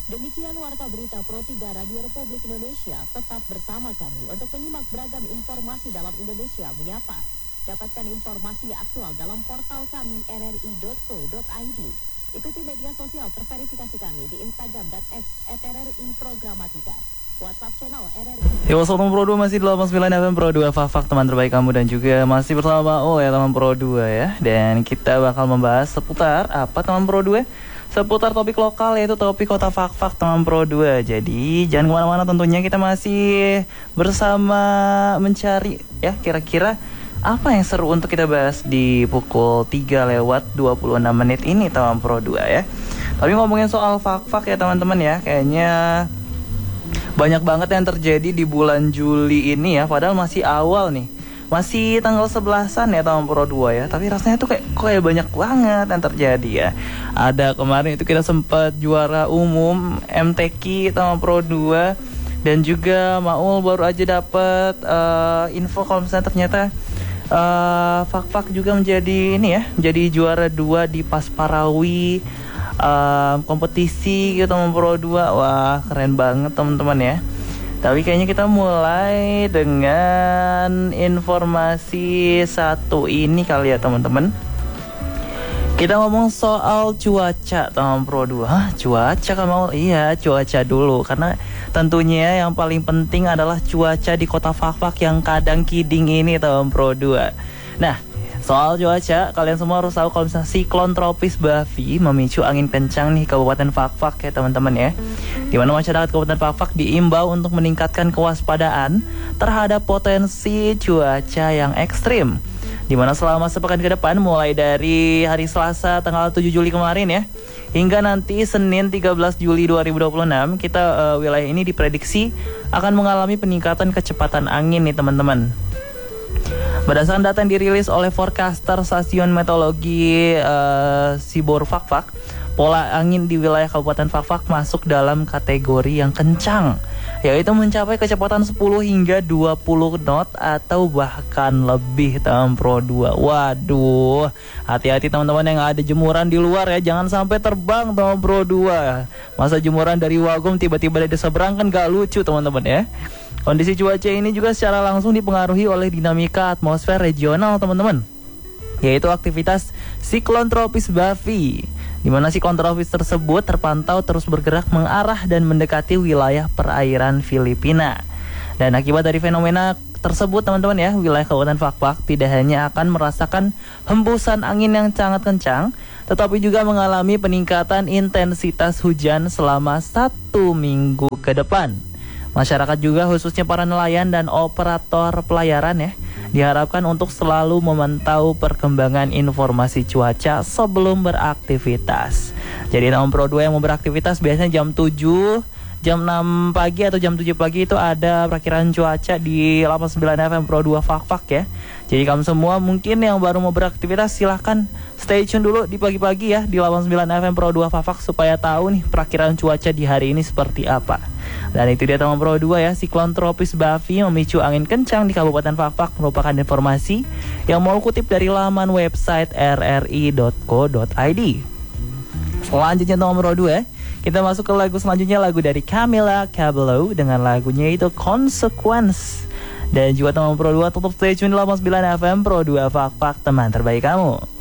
Demikian Warta Berita Pro 3 Radio Republik Indonesia. Tetap bersama kami untuk menyimak beragam informasi dalam Indonesia Menyapa. Dapatkan informasi aktual dalam portal kami rri.co.id. Ikuti media sosial terverifikasi kami di Instagram dan X @RRI_Programatika. WhatsApp channel RRI. Ya, Wassalamualaikum Pro 2 masih di 89 FM Pro 2 Fak teman terbaik kamu, dan juga masih bersama Maul ya teman Pro 2 ya. Dan kita bakal membahas seputar apa teman Pro 2? Seputar topik lokal, yaitu topik kota Fak teman Pro 2. Jadi jangan kemana-mana, tentunya kita masih bersama mencari ya kira-kira apa yang seru untuk kita bahas di pukul 3:26 ini teman Pro 2 ya. Tapi ngomongin soal Fak ya teman-teman ya, kayaknya banyak banget yang terjadi di bulan Juli ini ya. Padahal masih awal nih, masih tanggal 11-an ya tahun Pro 2 ya. Tapi rasanya tuh kayak banyak banget yang terjadi ya. Ada kemarin itu kita sempat juara umum MTQ tahun Pro 2. Dan juga Maul baru aja dapat info kalau misalnya ternyata Fak juga menjadi ini ya, jadi juara 2 di Pasparawi kompetisi gitu teman Pro 2. Wah, keren banget teman-teman ya. Tapi kayaknya kita mulai dengan informasi satu ini kali ya teman-teman. Kita ngomong soal cuaca teman Pro 2. Hah, cuaca kan mau? Iya, cuaca dulu. Karena tentunya yang paling penting adalah cuaca di kota Fak yang kadang kiding ini teman Pro 2. Nah, soal cuaca, kalian semua harus tahu kalau misalnya siklon tropis Bavi memicu angin kencang nih Kabupaten Fak ya teman-teman ya. Di mana masyarakat Kabupaten Fak diimbau untuk meningkatkan kewaspadaan terhadap potensi cuaca yang ekstrim. Di mana selama sepekan ke depan, mulai dari hari Selasa tanggal 7 Juli kemarin ya, hingga nanti Senin 13 Juli 2026, kita wilayah ini diprediksi akan mengalami peningkatan kecepatan angin nih teman-teman. Berdasarkan data yang dirilis oleh forecaster Stasiun Meteorologi Sibor Fak, pola angin di wilayah Kabupaten Fak masuk dalam kategori yang kencang, yaitu mencapai kecepatan 10 hingga 20 knot atau bahkan lebih teman Pro 2. Waduh, hati-hati teman-teman yang ada jemuran di luar ya, jangan sampai terbang teman Pro 2. Masa jemuran dari Wagum tiba-tiba dari seberang kan gak lucu teman-teman ya. Kondisi cuaca ini juga secara langsung dipengaruhi oleh dinamika atmosfer regional teman-teman, yaitu aktivitas siklon tropis Bavi, di mana siklon tropis tersebut terpantau terus bergerak mengarah dan mendekati wilayah perairan Filipina. Dan akibat dari fenomena tersebut teman-teman ya, wilayah Kabupaten Fak tidak hanya akan merasakan hembusan angin yang sangat kencang, tetapi juga mengalami peningkatan intensitas hujan selama 1 minggu ke depan. Masyarakat juga khususnya para nelayan dan operator pelayaran ya, diharapkan untuk selalu memantau perkembangan informasi cuaca sebelum beraktivitas. Jadi teman Pro 2 yang mau beraktivitas biasanya jam 7, jam 6 pagi atau jam 7 pagi itu ada perakiran cuaca di 89 FM Pro 2 Fak ya. Jadi kamu semua mungkin yang baru mau beraktivitas silahkan stay tune dulu di pagi-pagi ya di 89 FM Pro 2 Fak supaya tahu nih perakiran cuaca di hari ini seperti apa. Dan itu dia teman Pro 2 ya, siklon tropis Bavi memicu angin kencang di Kabupaten Fak merupakan informasi yang mau kutip dari laman website rri.co.id. Selanjutnya teman Pro 2 ya, kita masuk ke lagu selanjutnya, lagu dari Camila Cabello dengan lagunya itu Consequence. Dan juga teman Pro 2 tetap stay tune di 89 FM Pro 2 Fak teman terbaik kamu.